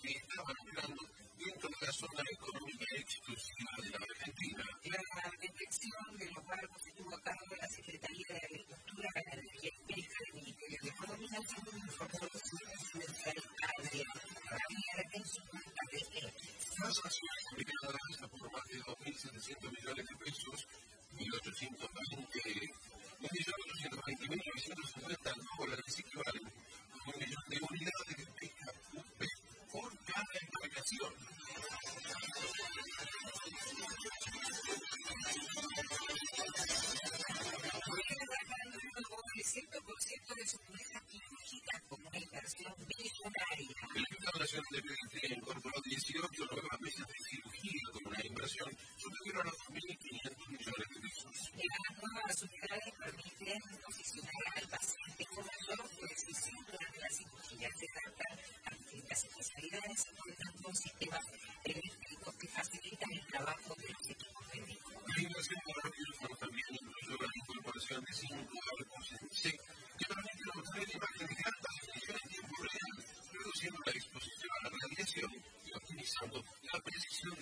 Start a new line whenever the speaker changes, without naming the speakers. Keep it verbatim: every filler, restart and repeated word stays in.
que estaban operando dentro de la zona económica exclusiva de la Argentina.
La detección de los barcos estuvo a cargo de la Secretaría de Agricultura, Ganadería y Pesca del Ministerio de Economía, según informó el presidencial Adrián Javier en su cuenta de X.
Las sanciones aplicadas por más de dos mil setecientos millones de pesos, mil ochocientos veinte mil novecientos cincuenta dólares equivalen a un millón de unidades de pesca U P por cada embarcación.
El ciento por ciento de su moneda quirúrgica como una inversión millonaria.
El Estado Nacional de Pediatría incorporó dieciocho nuevas mesas de cirugía con una inversión superior a los dos mil quinientos millones de pesos.
Las nuevas unidades permiten posicionar al paciente con mayor precisión durante la cirugía, se adaptan a distintas especialidades contando con sistemas eléctricos que facilitan el trabajo de los equipos médicos.
La inversión por Robinson también incluyó la incorporación de cinco barcos en C que permiten obtener imágenes de alta definición en tiempo real, reduciendo la exposición a la radiación y optimizando la precisión